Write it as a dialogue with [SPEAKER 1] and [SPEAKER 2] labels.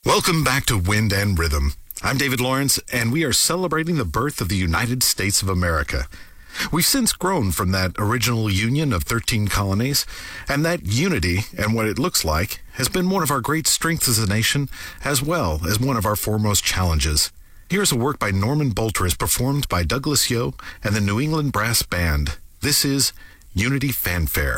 [SPEAKER 1] Welcome back to Wind and Rhythm. I'm David Lawrence, and we are celebrating the birth of the United States of America. We've since grown from that original union of 13 colonies, and that unity and what it looks like has been one of our great strengths as a nation, as well as one of our foremost challenges. Here's a work by Norman Boltres performed by Douglas Yeo and the New England Brass Band. This is Unity Fanfare.